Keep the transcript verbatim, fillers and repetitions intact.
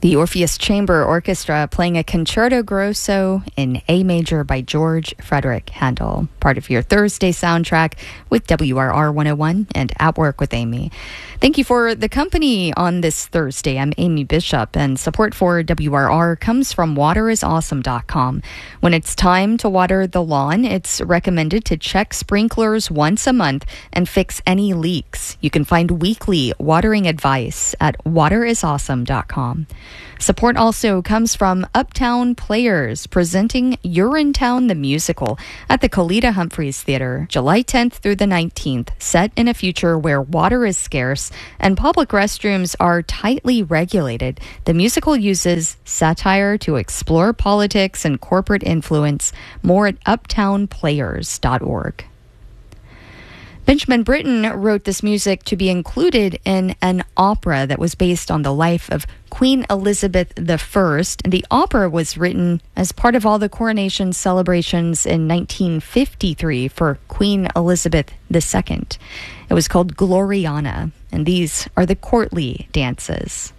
The Orpheus Chamber Orchestra playing a Concerto Grosso in A major by George Frederick Handel, part of your Thursday soundtrack with W R R one oh one and At Work with Amy. Thank you for the company on this Thursday. I'm Amy Bishop, and support for W R R comes from water is awesome dot com. When it's time to water the lawn, it's recommended to check sprinklers once a month and fix any leaks. You can find weekly watering advice at water is awesome dot com. Support also comes from Uptown Players, presenting Urinetown the Musical at the Kalita Humphreys Theater, July tenth through the nineteenth, set in a future where water is scarce and public restrooms are tightly regulated. The musical uses satire to explore politics and corporate influence. More at uptown players dot org. Benjamin Britten wrote this music to be included in an opera that was based on the life of Queen Elizabeth the First. The opera was written as part of all the coronation celebrations in nineteen fifty-three for Queen Elizabeth the Second. It was called Gloriana, and these are the courtly dances.